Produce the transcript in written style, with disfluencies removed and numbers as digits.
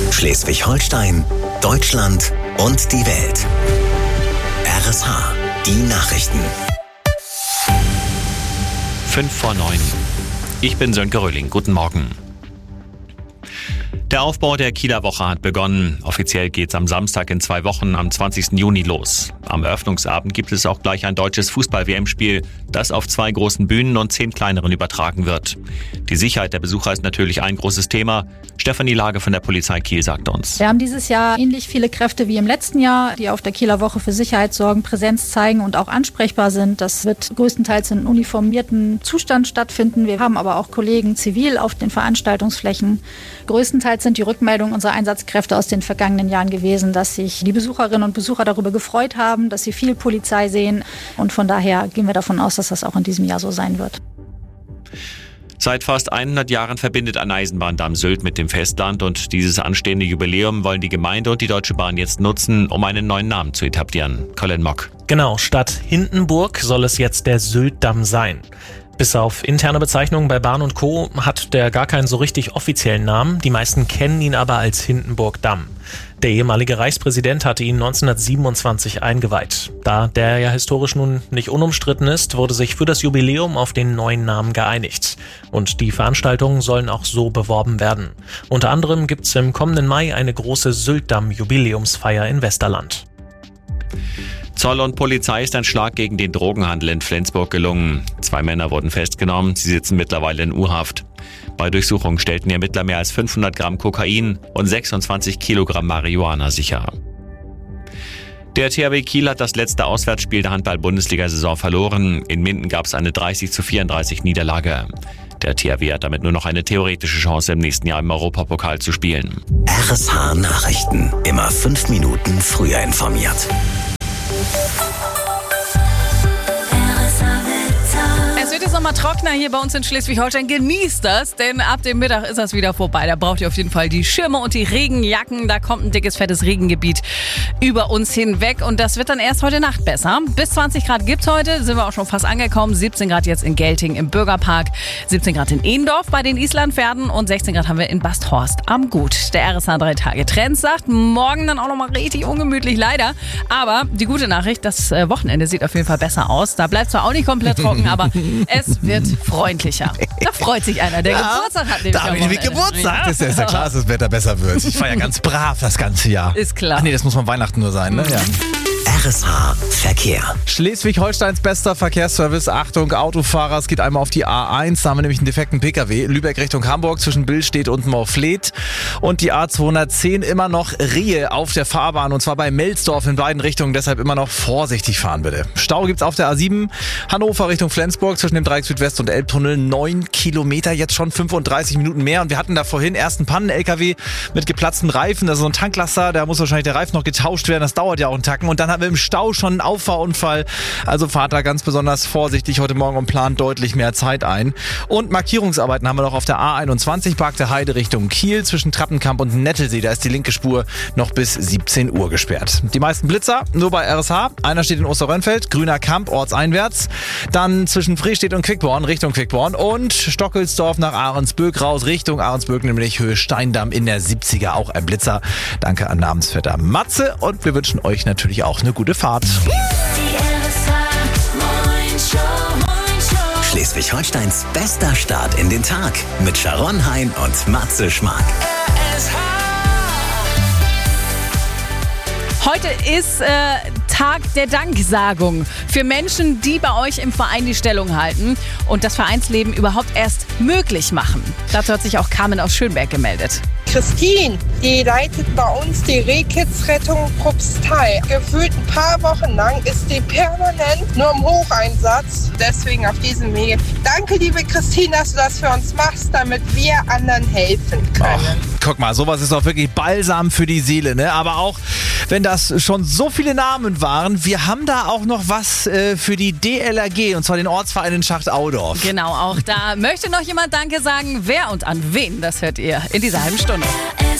Schleswig-Holstein, Deutschland und die Welt. RSH, die Nachrichten. 8:55. Ich bin Sönke Röhling. Guten Morgen. Der Aufbau der Kieler Woche hat begonnen. Offiziell geht's am Samstag in 2 Wochen, am 20. Juni los. Am Eröffnungsabend gibt es auch gleich ein deutsches Fußball-WM-Spiel, das auf 2 großen Bühnen und 10 kleineren übertragen wird. Die Sicherheit der Besucher ist natürlich ein großes Thema. Stefanie Lage von der Polizei Kiel sagt uns. Wir haben dieses Jahr ähnlich viele Kräfte wie im letzten Jahr, die auf der Kieler Woche für Sicherheit sorgen, Präsenz zeigen und auch ansprechbar sind. Das wird größtenteils in uniformierten Zustand stattfinden. Wir haben aber auch Kollegen zivil auf den Veranstaltungsflächen. Größtenteils sind die Rückmeldungen unserer Einsatzkräfte aus den vergangenen Jahren gewesen, dass sich die Besucherinnen und Besucher darüber gefreut haben, dass sie viel Polizei sehen. Und von daher gehen wir davon aus, dass das auch in diesem Jahr so sein wird. Seit fast 100 Jahren verbindet ein Eisenbahndamm Sylt mit dem Festland und dieses anstehende Jubiläum wollen die Gemeinde und die Deutsche Bahn jetzt nutzen, um einen neuen Namen zu etablieren. Colin Mock. Genau, statt Hindenburg soll es jetzt der Syltdamm sein. Bis auf interne Bezeichnungen bei Bahn und Co. hat der gar keinen so richtig offiziellen Namen. Die meisten kennen ihn aber als Hindenburg-Damm. Der ehemalige Reichspräsident hatte ihn 1927 eingeweiht. Da der ja historisch nun nicht unumstritten ist, wurde sich für das Jubiläum auf den neuen Namen geeinigt. Und die Veranstaltungen sollen auch so beworben werden. Unter anderem gibt's im kommenden Mai eine große Syltdamm-Jubiläumsfeier in Westerland. Zoll und Polizei ist ein Schlag gegen den Drogenhandel in Flensburg gelungen. 2 Männer wurden festgenommen, sie sitzen mittlerweile in U-Haft. Bei Durchsuchungen stellten die Ermittler mehr als 500 Gramm Kokain und 26 Kilogramm Marihuana sicher. Der THW Kiel hat das letzte Auswärtsspiel der Handball-Bundesliga-Saison verloren. In Minden gab es eine 30:34 Niederlage. Der THW hat damit nur noch eine theoretische Chance, im nächsten Jahr im Europapokal zu spielen. RSH Nachrichten. Immer 5 Minuten früher informiert. Es wird jetzt nochmal trockener hier bei uns in Schleswig-Holstein. Genießt das, denn ab dem Mittag ist das wieder vorbei. Da braucht ihr auf jeden Fall die Schirme und die Regenjacken. Da kommt ein dickes, fettes Regengebiet über uns hinweg. Und das wird dann erst heute Nacht besser. Bis 20 Grad gibt's heute, sind wir auch schon fast angekommen. 17 Grad jetzt in Gelting im Bürgerpark, 17 Grad in Ehendorf bei den Islandpferden und 16 Grad haben wir in Basthorst am Gut. Der RSH 3-Tage-Trend sagt, morgen dann auch nochmal richtig ungemütlich, leider. Aber die gute Nachricht, das Wochenende sieht auf jeden Fall besser aus. Da bleibt zwar auch nicht komplett trocken, aber es wird freundlicher. Da freut sich einer, der Geburtstag hat. Da habe ich nämlich Geburtstag. Das ist ja klar, dass das Wetter besser wird. Ich war ja ganz brav das ganze Jahr. Ist klar. Ach nee, das muss man Weihnachten nur sein, ne? Ja. RSH Verkehr. Schleswig-Holsteins bester Verkehrsservice. Achtung, Autofahrer, es geht einmal auf die A1. Da haben wir nämlich einen defekten PKW. Lübeck Richtung Hamburg zwischen Billstedt und Morfleet. Und die A210 immer noch Rehe auf der Fahrbahn. Und zwar bei Melsdorf in beiden Richtungen. Deshalb immer noch vorsichtig fahren, bitte. Stau gibt's auf der A7. Hannover Richtung Flensburg zwischen dem Dreieck Südwest und Elbtunnel. 9 Kilometer, jetzt schon 35 Minuten mehr. Und wir hatten da vorhin erst einen Pannen-LKW mit geplatzten Reifen. Also so ein Tanklaster, da muss wahrscheinlich der Reifen noch getauscht werden. Das dauert ja auch einen Tacken. Und dann haben wir im Stau schon einen Auffahrunfall. Also fahrt da ganz besonders vorsichtig heute Morgen und plant deutlich mehr Zeit ein. Und Markierungsarbeiten haben wir noch auf der A21 Park der Heide Richtung Kiel zwischen Trappenkamp und Nettelsee. Da ist die linke Spur noch bis 17 Uhr gesperrt. Die meisten Blitzer nur bei RSH. Einer steht in Osterrönfeld, Grüner Kamp ortseinwärts. Dann zwischen Frestedt und Quickborn Richtung Quickborn und Stockelsdorf nach Ahrensböck raus Richtung Ahrensböck, nämlich Höhe Steindamm in der 70er. Auch ein Blitzer. Danke an Namensvetter Matze und wir wünschen euch natürlich auch eine gute Fahrt. Schleswig-Holsteins bester Start in den Tag mit Sharon Hein und Matze Schmark. Heute ist Tag der Danksagung für Menschen, die bei euch im Verein die Stellung halten und das Vereinsleben überhaupt erst möglich machen. Dazu hat sich auch Carmen aus Schönberg gemeldet. Christine, die leitet bei uns die Rehkitzrettung Propstei. Gefühlt ein paar Wochen lang ist die permanent nur im Hocheinsatz. Deswegen auf diesem Wege. Danke, liebe Christine, dass du das für uns machst, damit wir anderen helfen können. Guck mal, sowas ist auch wirklich Balsam für die Seele, ne? Aber auch, wenn das schon so viele Namen waren, wir haben da auch noch was für die DLRG, und zwar den Ortsverein in Schacht-Audorf. Genau, auch da möchte noch jemand Danke sagen. Wer und an wen, das hört ihr in dieser halben Stunde.